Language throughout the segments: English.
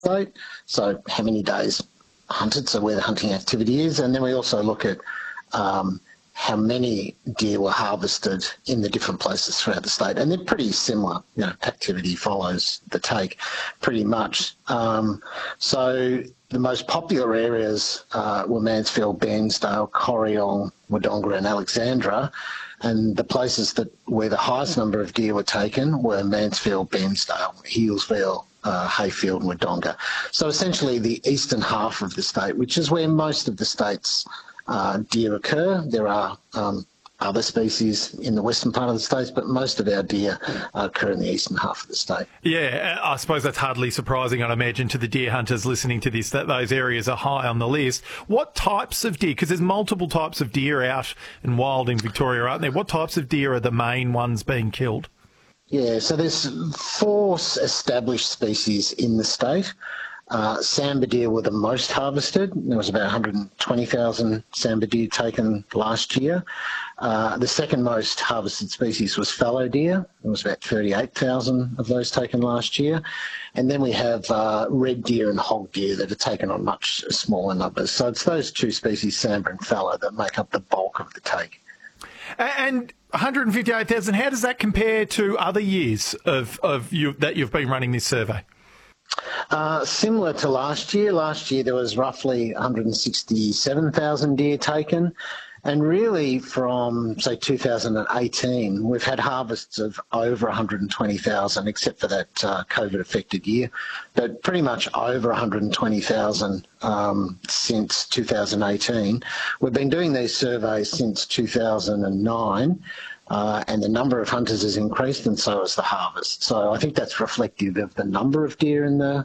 state, so how many days hunted, so where the hunting activity is, and then we also look at how many deer were harvested in the different places throughout the state, and they're pretty similar. Activity follows the take pretty much. So the most popular areas were Mansfield, Bairnsdale, Corryong, Wodonga and Alexandra, and the places where the highest number of deer were taken were Mansfield, Bairnsdale, Healesville, Hayfield and Wodonga. So essentially the eastern half of the state, which is where most of the state's deer occur. There are other species in the western part of the state, but most of our deer occur in the eastern half of the state. Yeah, I suppose that's hardly surprising, I'd imagine, to the deer hunters listening to this, that those areas are high on the list. What types of deer, because there's multiple types of deer out and wild in Victoria, aren't there? What types of deer are the main ones being killed? Yeah, so there's 4 established species in the state. Sambar deer were the most harvested. There was about 120,000 sambar deer taken last year. The second most harvested species was fallow deer. There was about 38,000 of those taken last year. And then we have red deer and hog deer that are taken on much smaller numbers. So it's those 2 species, sambar and fallow, that make up the bulk of the take. And 158,000, how does that compare to other years that you've been running this survey? Similar to last year. Last year there was roughly 167,000 deer taken, and really from, say, 2018, we've had harvests of over 120,000, except for that COVID-affected year, but pretty much over 120,000 since 2018. We've been doing these surveys since 2009. And the number of hunters has increased, and so has the harvest. So I think that's reflective of the number of deer in the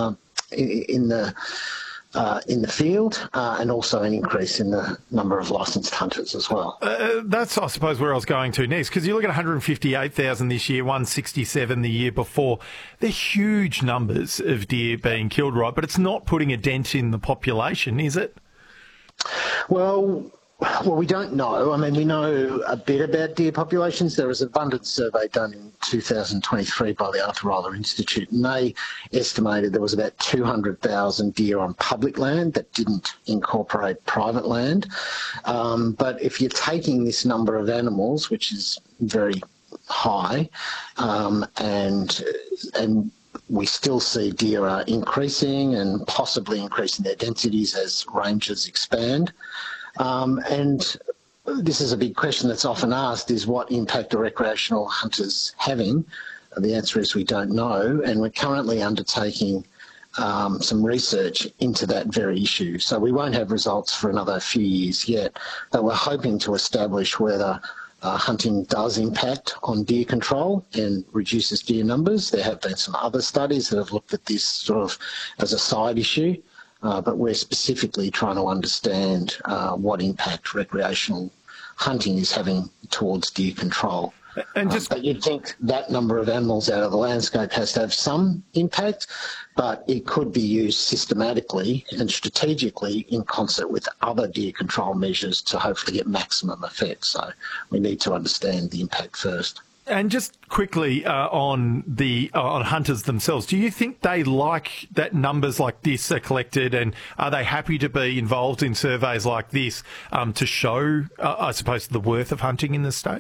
field, and also an increase in the number of licensed hunters as well. That's, I suppose, where I was going to next, because you look at 158,000 this year, 167 the year before. They're huge numbers of deer being killed, right? But it's not putting a dent in the population, is it? Well, we don't know. I mean, we know a bit about deer populations. There was an abundance survey done in 2023 by the Arthur Rylah Institute, and they estimated there was about 200,000 deer on public land that didn't incorporate private land. But if you're taking this number of animals, which is very high, and we still see deer are increasing and possibly increasing their densities as ranges expand. And this is a big question that's often asked, is what impact are recreational hunters having? The answer is we don't know, and we're currently undertaking some research into that very issue. So we won't have results for another few years yet, but we're hoping to establish whether hunting does impact on deer control and reduces deer numbers. There have been some other studies that have looked at this sort of as a side issue. But we're specifically trying to understand what impact recreational hunting is having towards deer control. And but you'd think that number of animals out of the landscape has to have some impact, but it could be used systematically and strategically in concert with other deer control measures to hopefully get maximum effect. So we need to understand the impact first. And just quickly on hunters themselves, do you think they like that numbers like this are collected, and are they happy to be involved in surveys like this to show, I suppose, the worth of hunting in the state?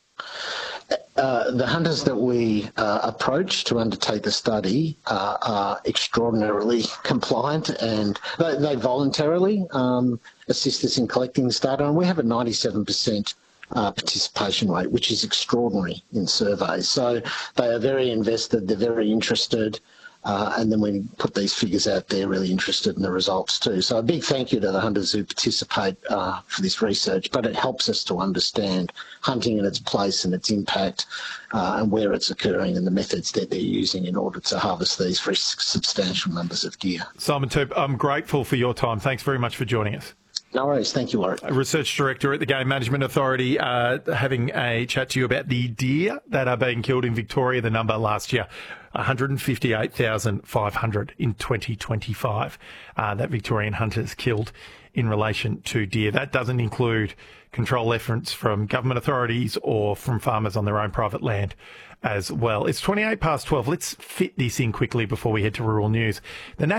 The hunters that we approach to undertake the study are extraordinarily compliant, and they voluntarily assist us in collecting this data, and we have a 97% participation rate, which is extraordinary in surveys. So they are very invested, they're very interested, and then we put these figures out there, really interested in the results too. So a big thank you to the hunters who participate for this research, but it helps us to understand hunting and its place and its impact, and where it's occurring and the methods that they're using in order to harvest these very substantial numbers of deer. Simon Toop, I'm grateful for your time. Thanks very much for joining us. No worries. Thank you, Warwick. Research Director at the Game Management Authority, having a chat to you about the deer that are being killed in Victoria. The number last year, 158,500 in 2025 that Victorian hunters killed in relation to deer. That doesn't include control efforts from government authorities or from farmers on their own private land as well. It's 28 past 12. Let's fit this in quickly before we head to rural news. The